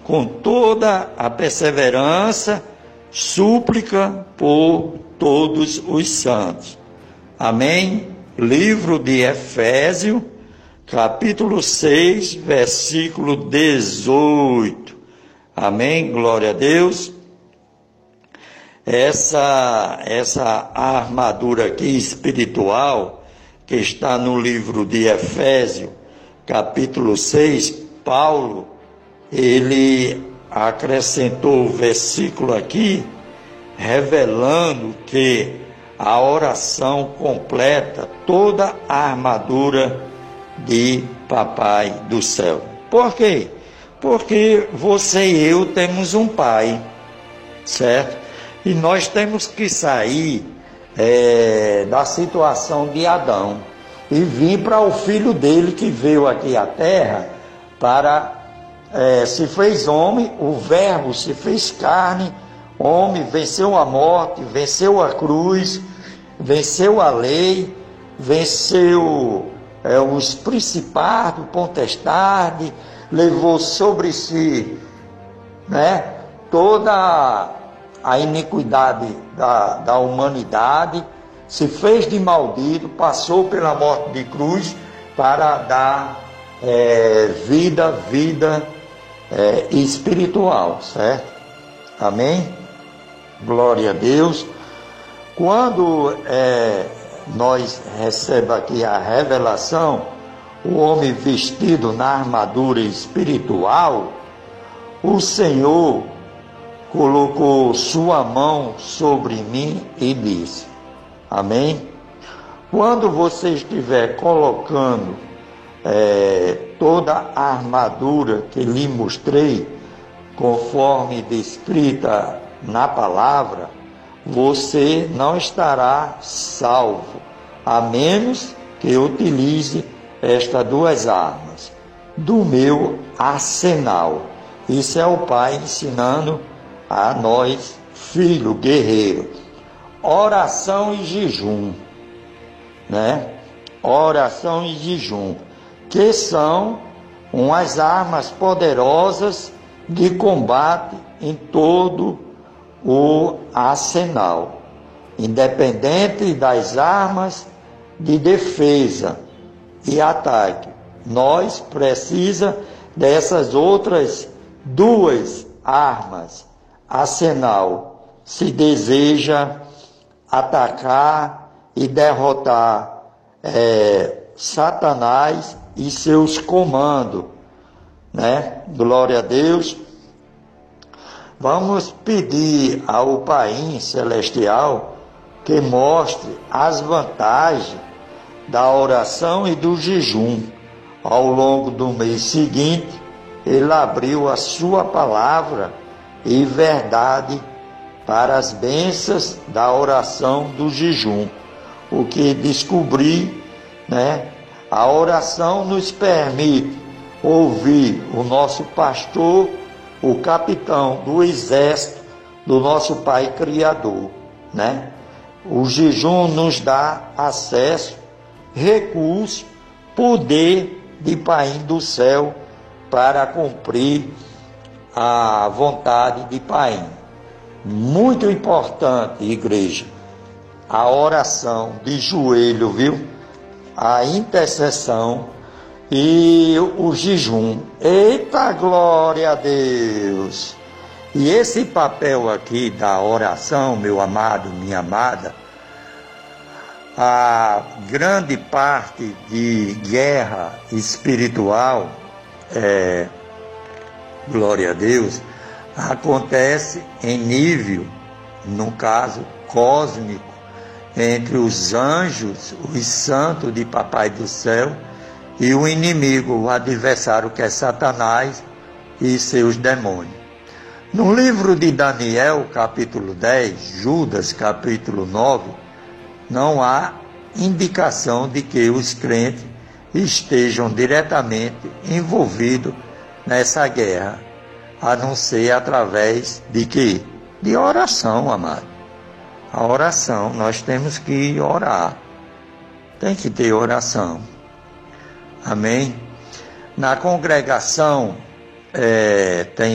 com toda a perseverança, súplica por todos os santos. Amém? Livro de Efésios, capítulo 6, versículo 18. Amém? Glória a Deus. Essa armadura aqui espiritual, que está no livro de Efésios, capítulo 6, Paulo, ele acrescentou o versículo aqui, revelando que a oração completa toda a armadura de Papai do Céu. Por quê? Porque você e eu temos um pai, certo? E nós temos que sair da situação de Adão e vir para o filho dele que veio aqui à terra se fez homem, o verbo se fez carne, homem, venceu a morte, venceu a cruz, venceu a lei, venceu os principados, potestade, levou sobre si, toda a iniquidade da humanidade, se fez de maldito, passou pela morte de cruz para dar vida espiritual, certo? Amém? Glória a Deus. Quando nós recebemos aqui a revelação, o homem vestido na armadura espiritual, o Senhor colocou sua mão sobre mim e disse, amém? Quando você estiver colocando toda a armadura que lhe mostrei, conforme descrita na palavra, você não estará salvo, a menos que utilize estas duas armas do meu arsenal. Isso é o Pai ensinando a nós, filho guerreiro. Oração e jejum, Oração e jejum, que são umas armas poderosas de combate em todo o arsenal, independente das armas de defesa e ataque. Nós precisamos dessas outras duas armas, arsenal, se deseja atacar e derrotar Satanás e seus comandos, Glória a Deus. Vamos pedir ao Pai Celestial que mostre as vantagens da oração e do jejum. Ao longo do mês seguinte, Ele abriu a sua palavra e verdade para as bênçãos da oração do jejum. O que descobri, a oração nos permite ouvir o nosso pastor, o capitão do exército do nosso Pai Criador, O jejum nos dá acesso, recurso, poder de Pai do céu para cumprir a vontade de Pai. Muito importante, igreja, a oração de joelho, viu? A intercessão e o jejum. Eita, glória a Deus! E esse papel aqui da oração, meu amado, minha amada, a grande parte de guerra espiritual, glória a Deus, acontece em nível, no caso, cósmico, entre os anjos, os santos de Papai do Céu, e o inimigo, o adversário, que é Satanás e seus demônios. No livro de Daniel, capítulo 10, Judas, capítulo 9, não há indicação de que os crentes estejam diretamente envolvidos nessa guerra, a não ser através de quê? De oração, amado. A oração, nós temos que orar. Tem que ter oração. Amém? Na congregação, tem